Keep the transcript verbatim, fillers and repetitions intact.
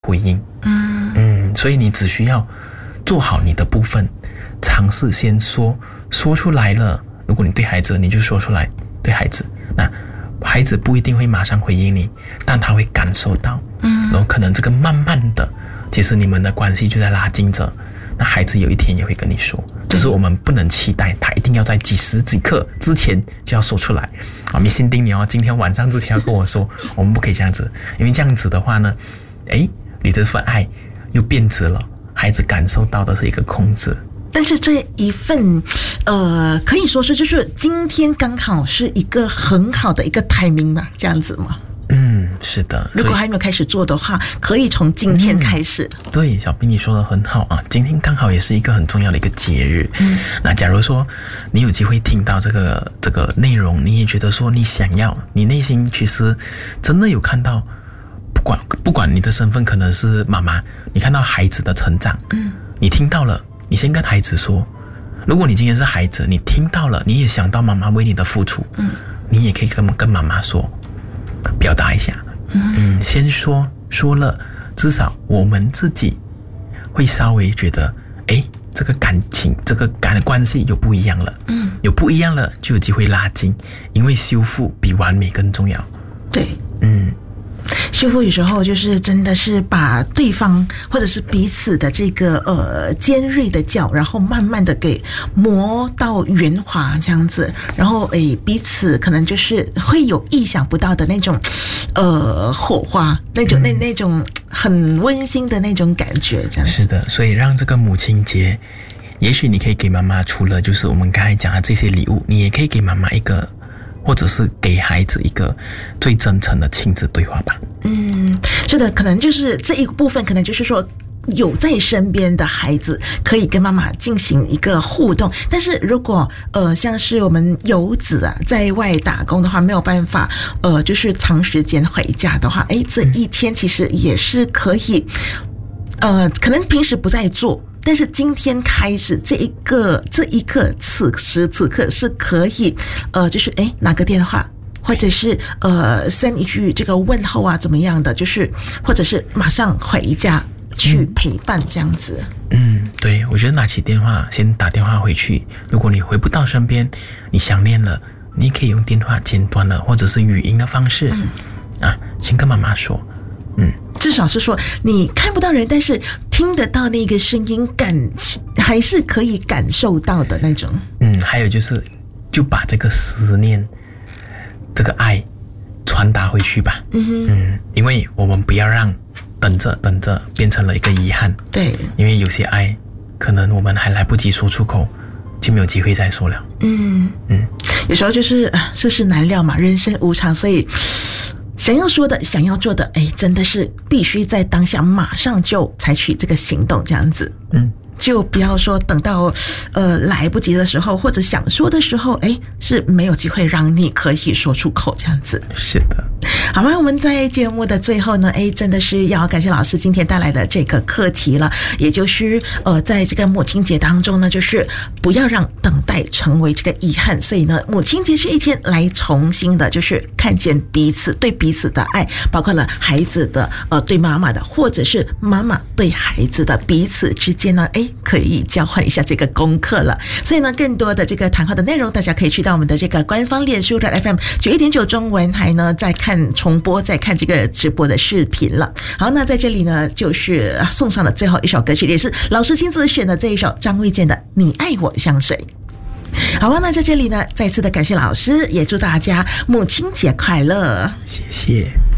回应。嗯嗯，所以你只需要做好你的部分，尝试先说说出来了。如果你对孩子，你就说出来对孩子，那孩子不一定会马上回应你，但他会感受到。嗯，然后可能这个慢慢的，其实你们的关系就在拉近着。那孩子有一天也会跟你说，只是我们不能期待他一定要在几时几刻之前就要说出来啊！你心定你哦，今天晚上之前要跟我说，我们不可以这样子，因为这样子的话呢，诶，你的份爱又变质了，孩子感受到的是一个控制。 但是这一份，呃，可以说是就是今天刚好是一个很好的一个 timing 嘛，这样子吗？ 嗯，是的。 如果还没有开始做的话，可以从今天开始。 嗯、对，小兵你说的很好啊，今天刚好也是一个很重要的一个节日。嗯，那假如说你有机会听到这个这个内容，你也觉得说你想要，你内心其实真的有看到，不管不管你的身份可能是妈妈，你看到孩子的成长，嗯，你听到了，你先跟孩子说。如果你今天是孩子，你听到了，你也想到妈妈为你的付出，嗯，你也可以跟跟妈妈说。表达一下，嗯，先说说了，至少我们自己会稍微觉得，哎，这个感情，这个感关系有不一样了，嗯，有不一样了，就有机会拉近，因为修复比完美更重要。 对， 嗯。 修复有时候就是真的是把对方或者是彼此的这个呃尖锐的角，然后慢慢的给磨到圆滑这样子，然后诶彼此可能就是会有意想不到的那种呃火花，那种、嗯、那那种很温馨的那种感觉这样子。 是的，所以让这个母亲节，也许你可以给妈妈除了就是我们刚才讲的这些礼物，你也可以给妈妈一个。或者是给孩子一个最真诚的亲子对话吧。 嗯，是的，可能就是这一部分，可能就是说有在身边的孩子可以跟妈妈进行一个互动，但是如果呃像是我们游子啊在外打工的话，没有办法呃就是长时间回家的话，哎，这一天其实也是可以呃可能平时不在做。但是今天开始，这一个这一刻，此时此刻是可以，呃，就是哎，拿个电话，或者是呃，send一句这个问候啊，怎么样的，就是或者是马上回家去陪伴这样子。 嗯，对，我觉得拿起电话，先打电话回去。如果你回不到身边，你想念了，你可以用电话简短的或者是语音的方式，嗯、啊，先跟妈妈说。嗯， 至少是说你看不到人，但是听得到那个声音，感还是可以感受到的那种。 嗯，还有就是就把这个思念这个爱传达回去吧。嗯哼，嗯，因为我们不要让等着等着变成了一个遗憾。 对， 因为有些爱可能我们还来不及说出口，就没有机会再说了。 嗯嗯，有时候就是世事难料嘛，人生无常，所以想要说的，想要做的，哎，真的是必须在当下马上就采取这个行动，这样子。嗯，就不要说等到呃来不及的时候，或者想说的时候，哎，是没有机会让你可以说出口，这样子。 是的。 好吧，我们在节目的最后呢，哎，真的是要感谢老师今天带来的这个课题了，也就是呃，在这个母亲节当中呢，就是不要让等待成为这个遗憾，所以呢，母亲节这一天来重新的，就是看见彼此对彼此的爱，包括了孩子的呃对妈妈的，或者是妈妈对孩子的，彼此之间呢，哎，可以交换一下这个功课了。所以呢，更多的这个谈话的内容，大家可以去到我们的这个官方脸书的 F M 九一点九中文台呢，再看重播，再看这个直播的视频了。好，那在这里呢，就是送上了最后一首歌曲，也是老师亲自选的这一首张卫健的《你爱我像水》。好吧，那在这里呢，再次的感谢老师，也祝大家母亲节快乐， 谢谢。